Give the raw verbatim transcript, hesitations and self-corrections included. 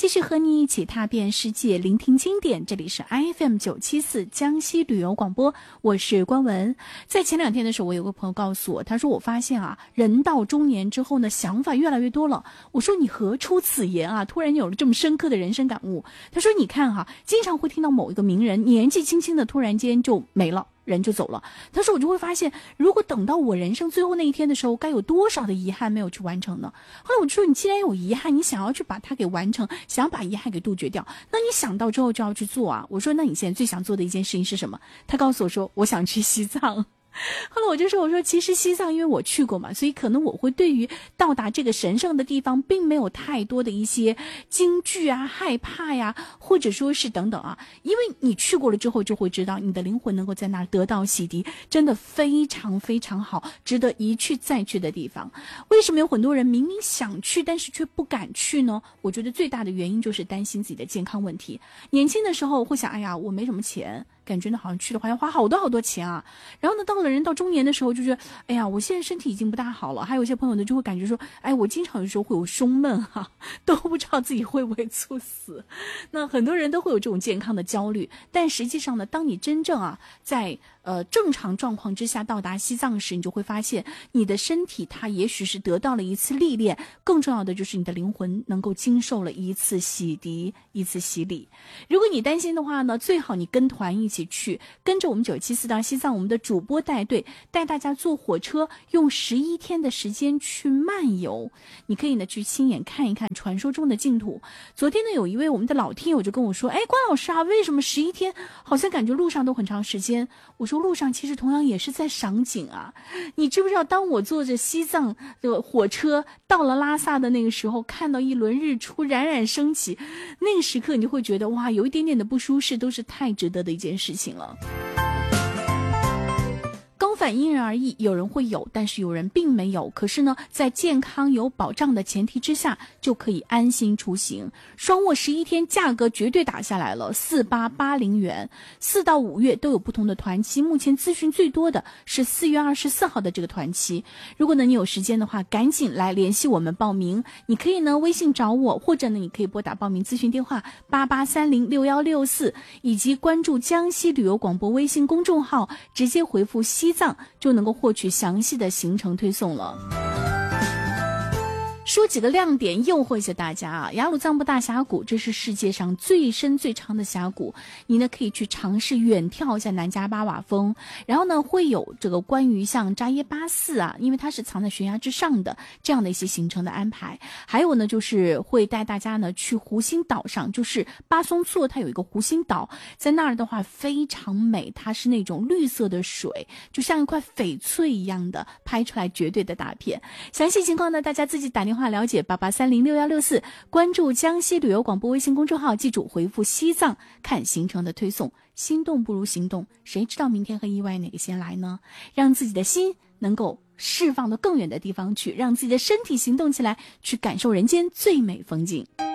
继续和你一起踏遍世界，聆听经典。这里是 F M 九七四江西旅游广播，我是关文。在前两天的时候，我有个朋友告诉我，他说我发现啊，人到中年之后呢，想法越来越多了。我说你何出此言啊？突然有了这么深刻的人生感悟。他说你看哈、啊，经常会听到某一个名人年纪轻轻的突然间就没了，人就走了。他说我就会发现，如果等到我人生最后那一天的时候，该有多少的遗憾没有去完成呢？后来我就说，你既然有遗憾，你想要去把它给完成，想要把遗憾给杜绝掉，那你想到之后就要去做啊。我说那你现在最想做的一件事情是什么？他告诉我说，我想去西藏。后来我就说，我说其实西藏因为我去过嘛，所以可能我会对于到达这个神圣的地方并没有太多的一些惊惧啊、害怕呀，或者说是等等啊，因为你去过了之后就会知道你的灵魂能够在那儿得到洗涤，真的非常非常好，值得一去再去的地方。为什么有很多人明明想去但是却不敢去呢？我觉得最大的原因就是担心自己的健康问题。年轻的时候会想，哎呀，我没什么钱，感觉呢好像去的话要花好多好多钱啊。然后呢，到了人到中年的时候就觉得，哎呀，我现在身体已经不大好了。还有一些朋友呢就会感觉说，哎，我经常有时候会有胸闷哈、啊，都不知道自己会不会猝死。那很多人都会有这种健康的焦虑，但实际上呢，当你真正啊在呃正常状况之下到达西藏时，你就会发现你的身体它也许是得到了一次历练，更重要的就是你的灵魂能够经受了一次洗涤，一次洗礼。如果你担心的话呢，最好你跟团一起去，跟着我们九七四到西藏，我们的主播带队，带大家坐火车，用十一天的时间去漫游。你可以呢去亲眼看一看传说中的净土。昨天呢，有一位我们的老听友就跟我说，哎，关老师啊，为什么十一天好像感觉路上都很长时间？我说路上其实同样也是在赏景啊。你知不知道，当我坐着西藏的火车到了拉萨的那个时候，看到一轮日出冉冉升起，那个时刻你就会觉得哇，有一点点的不舒适，都是太值得的一件事情了。高反因人而异，有人会有，但是有人并没有。可是呢，在健康有保障的前提之下，就可以安心出行。双卧十一天价格绝对打下来了，四八八零元，四到五月都有不同的团期。目前咨询最多的是四月二十四号的这个团期。如果呢你有时间的话，赶紧来联系我们报名。你可以呢微信找我，或者呢你可以拨打报名咨询电话八八三零六幺六四，以及关注江西旅游广播微信公众号，直接回复西藏就能够获取详细的行程推送了。说几个亮点诱惑一下大家啊！雅鲁藏布大峡谷，这是世界上最深最长的峡谷，你呢可以去尝试远眺一下南迦巴瓦峰，然后呢会有这个关于像扎耶巴寺啊，因为它是藏在悬崖之上的这样的一些行程的安排。还有呢就是会带大家呢去湖心岛上，就是巴松措它有一个湖心岛，在那儿的话非常美，它是那种绿色的水，就像一块翡翠一样的，拍出来绝对的大片。详细情况呢大家自己打电话了解八八三零六幺六四，关注江西旅游广播微信公众号，记住回复西藏看行程的推送。心动不如行动，谁知道明天和意外哪个先来呢？让自己的心能够释放到更远的地方去，让自己的身体行动起来，去感受人间最美风景。